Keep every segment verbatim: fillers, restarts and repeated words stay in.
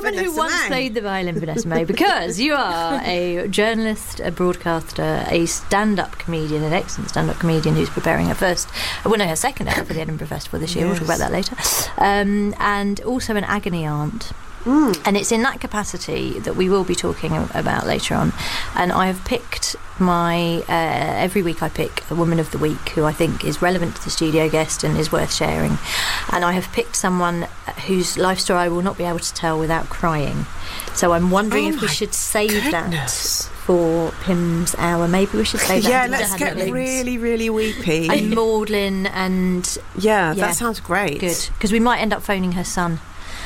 woman Vanessa who once May. played the violin, Vanessa May, because you are a journalist, a broadcaster, a stand-up comedian, an excellent stand-up comedian who's preparing her first, well, no, her second act for the Edinburgh Festival this year. Yes. We'll talk about that later. Um, and also an agony aunt. Mm. And it's in that capacity that we will be talking about later on. And I have picked my uh, every week I pick a woman of the week who I think is relevant to the studio guest and is worth sharing. And I have picked someone whose life story I will not be able to tell without crying. So I'm wondering oh if we should save goodness. that for Pim's Hour. Maybe we should save that. Yeah, let's get really, really weepy. And Maudlin and yeah, yeah, that sounds great. Good, because we might end up phoning her son.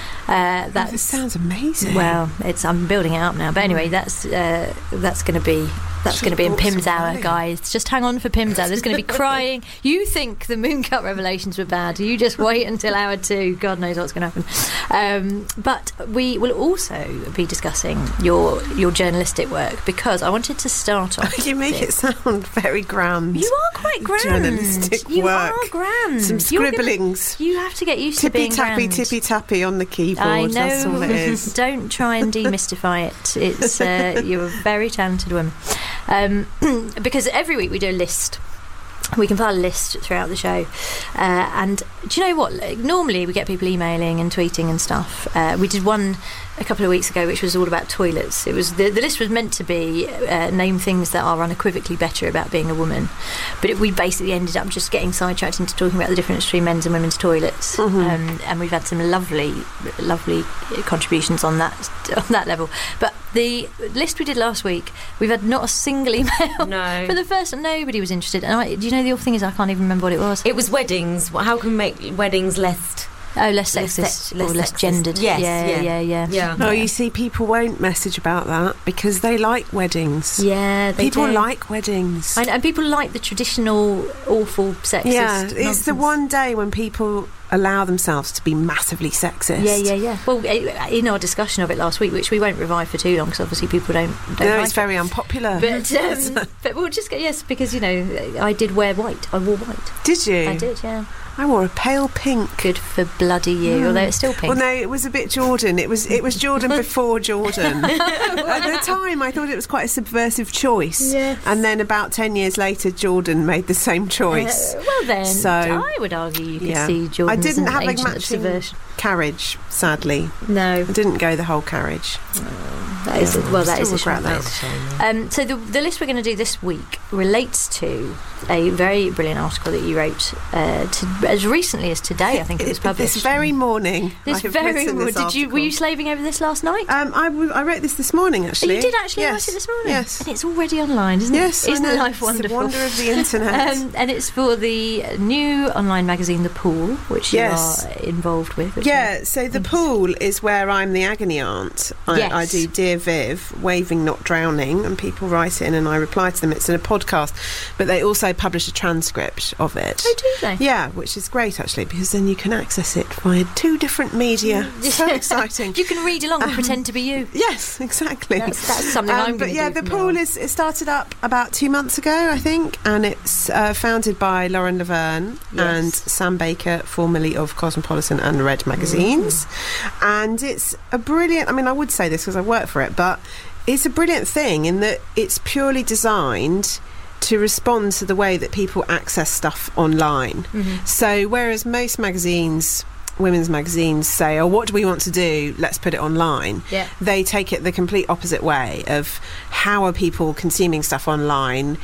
Uh, that oh, sounds amazing. Well, it's I'm building it up now, but anyway, that's uh, that's going to be that's going to be in Pim's Hour, guys. Just hang on for Pim's Hour. There's going to be crying. You think the Mooncut revelations were bad? You just wait until hour two. God knows what's going to happen. Um, but we will also be discussing your your journalistic work, because I wanted to start off. You make it sound very grand. You are quite grand. Journalistic you work. are grand. Some scribblings. Gonna, you have to get used tippy to being tappy, grand. Tippy tappy on the keyboard. I know. That's all it is. Don't try and demystify it. It's uh, you're a very talented woman. Um, because every week we do a list. We compile a list throughout the show, uh, and do you know what? Like, normally we get people emailing and tweeting and stuff. Uh, we did one a couple of weeks ago, which was all about toilets. It was the, the list was meant to be uh, name things that are unequivocally better about being a woman, but it, we basically ended up just getting sidetracked into talking about the difference between men's and women's toilets. Mm-hmm. um, and we've had some lovely, lovely contributions on that on that level. But the list we did last week, we've had not a single email. No. For the first, nobody was interested. And I, do you know the awful thing is I can't even remember what it was. It was weddings. How can we make weddings less... Oh, less sexist, less, se- less or less sexist. gendered. Yes, yeah, yeah, yeah, yeah. yeah. No, you see, people won't message about that because they like weddings. Yeah, they people do. like weddings. And, and people like the traditional, awful, sexist. Yeah, it's nonsense. the one day when people allow themselves to be massively sexist. Yeah, yeah, yeah. Well, in our discussion of it last week, which we won't revive for too long, because obviously people don't. don't no, like it's very it. unpopular. But, um, but we'll just get yes, because you know I did wear white. I wore white. Did you? I did. Yeah. I wore a pale pink. Good for bloody you, mm. although it's still pink. Well, no, it was a bit Jordan. It was it was Jordan before Jordan. At the time, I thought it was quite a subversive choice. Yes. And then about ten years later, Jordan made the same choice. Uh, well, then, so, I would argue you could yeah. see Jordan I didn't as an have a agent of matching subversion. Carriage, sadly. No. I didn't go the whole carriage. Oh, that is, well, that is a shame. That. Um, so the, the list we're going to do this week relates to a very brilliant article that you wrote uh, to, as recently as today. I think it was published this very morning. This very morning. Did you were you slaving over this last night? Um, I, w- I wrote this this morning. Actually, oh, you did actually yes. write it this morning. Yes, and it's already online, isn't it? Yes, isn't I know. life wonderful? It's the wonder of the internet. um, and it's for the new online magazine, The Pool, which yes. you are involved with. Yeah. So the Pool is where I'm the agony aunt. I, yes. I do Dear Viv, waving not drowning, and people write in and I reply to them. It's in a podcast, but they also publish a transcript of it. Oh, do they? Yeah, which is great actually, because then you can access it via two different media. So exciting. You can read along and um, pretend to be you. Yes, exactly. That's, that's something um, I'm going to do. But yeah, do The Pool is it started up about two months ago, I think, and it's uh, founded by Lauren Laverne yes. and Sam Baker, formerly of Cosmopolitan and Red magazines. Mm-hmm. And it's a brilliant, I mean, I would say this because I work for it, but it's a brilliant thing in that it's purely designed to respond to the way that people access stuff online. Mm-hmm. So whereas most magazines, women's magazines, say, oh, what do we want to do? Let's put it online. Yeah. They take it the complete opposite way of how are people consuming stuff online,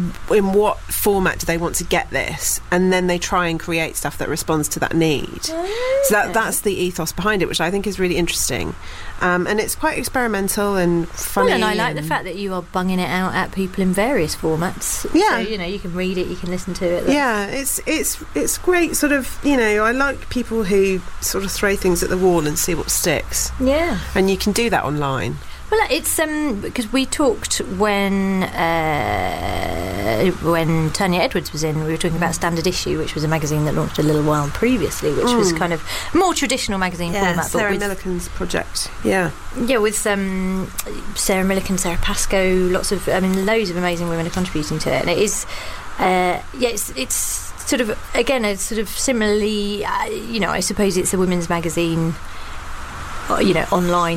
in what format do they want to get this, and then they try and create stuff that responds to that need. Oh, so that that's the ethos behind it, which I think is really interesting, um, and it's quite experimental and funny. Well, and I like and the fact that you are bunging it out at people in various formats. Yeah, so, you know, you can read it, you can listen to it. That's yeah, it's it's it's great. Sort of, you know, I like people who sort of throw things at the wall and see what sticks. Yeah, and you can do that online. Well, it's um because we talked when uh, when Tanya Edwards was in. We were talking about Standard Issue, which was a magazine that launched a little while previously, which mm. was kind of more traditional magazine yeah, format. Sarah but with, Millican's project. Yeah, yeah, with um, Sarah Millican, Sarah Pascoe, lots of I mean, loads of amazing women are contributing to it, and it is uh, yeah, it's it's. sort of again, it's sort of similarly, uh, you know, I suppose it's a women's magazine, you know, online